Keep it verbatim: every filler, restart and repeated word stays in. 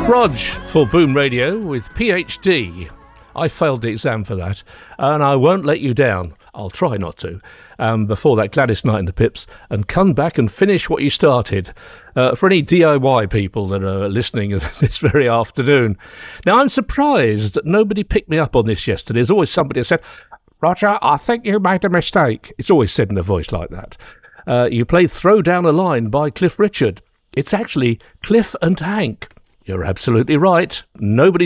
Rog for Boom Radio with PhD. I failed the exam for that, and I won't let you down. I'll try not to. Um, before that, Gladys Knight and the Pips, and come back and finish what you started. Uh, for any D I Y people that are listening this very afternoon. Now, I'm surprised that nobody picked me up on this yesterday. There's always somebody that said, Roger, I think you made a mistake. It's always said in a voice like that. Uh, you played Throw Down a Line by Cliff Richard. It's actually Cliff and Hank. You're absolutely right. Nobody